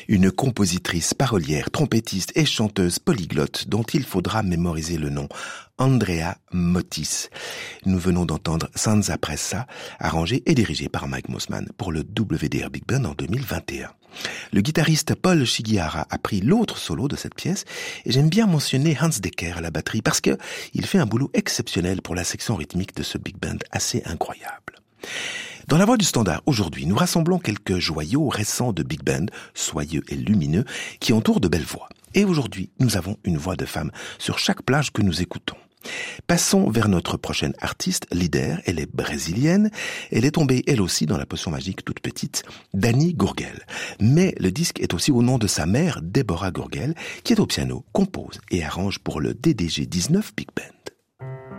Une compositrice, parolière, trompettiste et chanteuse polyglotte dont il faudra mémoriser le nom, Andrea Motis. Nous venons d'entendre Senza Pressa, arrangé et dirigé par Mike Mossman pour le WDR Big Band en 2021. Le guitariste Paul Shigihara a pris l'autre solo de cette pièce et j'aime bien mentionner Hans Decker à la batterie parce que il fait un boulot exceptionnel pour la section rythmique de ce big band assez incroyable. Dans la voix du standard, aujourd'hui, nous rassemblons quelques joyaux récents de big band, soyeux et lumineux, qui entourent de belles voix. Et aujourd'hui, nous avons une voix de femme sur chaque plage que nous écoutons. Passons vers notre prochaine artiste, leader. Elle est brésilienne. Elle est tombée, elle aussi, dans la potion magique toute petite, Dani Gurgel. Mais le disque est aussi au nom de sa mère, Deborah Gurgel, qui est au piano, compose et arrange pour le DDG 19 Big Band.